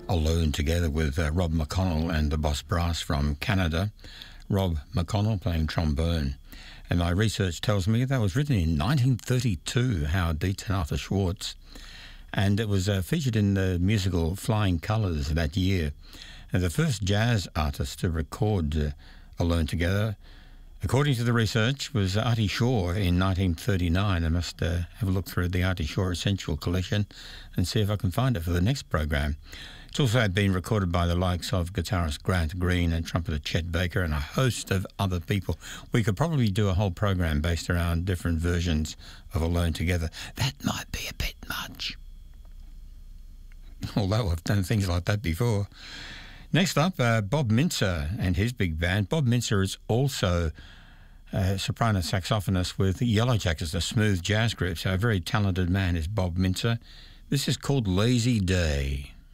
Alone Together with Rob McConnell and the Boss Brass from Canada. Rob McConnell playing trombone. And my research tells me that was written in 1932, Howard Dietz and Arthur Schwartz. And it was featured in the musical Flying Colours that year. And the first jazz artist to record Alone Together, according to the research, was Artie Shaw in 1939. I must have a look through the Artie Shaw Essential Collection and see if I can find it for the next program. It's also been recorded by the likes of guitarist Grant Green and trumpeter Chet Baker and a host of other people. We could probably do a whole program based around different versions of Alone Together. That might be a bit much, although I've done things like that before. Next up, Bob Mintzer and his big band. Bob Mintzer is also a soprano saxophonist with Yellowjackets, a smooth jazz group. So a very talented man is Bob Mintzer. This is called Lazy Day.